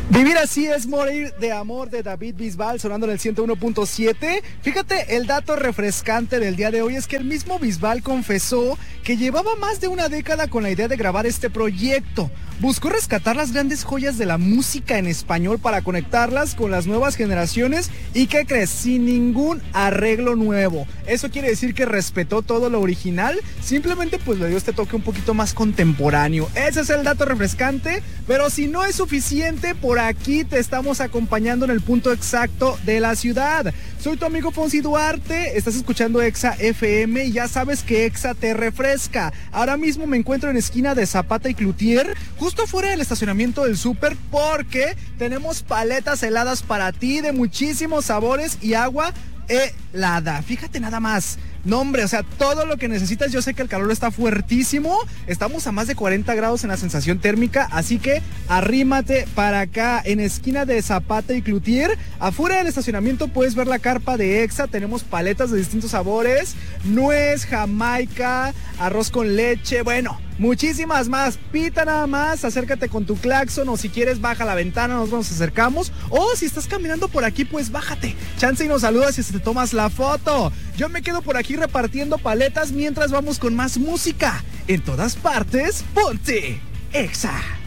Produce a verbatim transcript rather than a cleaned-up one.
Vivir así es morir de amor, de David Bisbal, sonando en el ciento uno punto siete. Fíjate, el dato refrescante del día de hoy es que el mismo Bisbal confesó que llevaba más de una década con la idea de grabar este proyecto. Buscó rescatar las grandes joyas de la música en español para conectarlas con las nuevas generaciones y, ¿qué crees? Sin ningún arreglo nuevo. Eso quiere decir que respetó todo lo original, simplemente pues le dio este toque un poquito más contemporáneo. Ese es el dato refrescante, pero si no es suficiente, por aquí te estamos acompañando en el punto exacto de la ciudad. Soy tu amigo Fonsi Duarte, estás escuchando Exa F M y ya sabes que Exa te refresca. Ahora mismo me encuentro en esquina de Zapata y Cloutier, justo fuera del estacionamiento del súper, porque tenemos paletas heladas para ti de muchísimos sabores y agua helada. Fíjate nada más. No, hombre, o sea, todo lo que necesitas. Yo sé que el calor está fuertísimo. Estamos a más de cuarenta grados en la sensación térmica, así que arrímate para acá en esquina de Zapata y Cloutier. Afuera del estacionamiento puedes ver la carpa de Exa. Tenemos paletas de distintos sabores, nuez, jamaica, arroz con leche, bueno, muchísimas más. Pita nada más, acércate con tu claxon, o si quieres baja la ventana, nos nos acercamos, o si estás caminando por aquí, pues bájate, chance y nos saludas y te tomas la foto. Yo me quedo por aquí repartiendo paletas mientras vamos con más música. En todas partes, ponte Exa.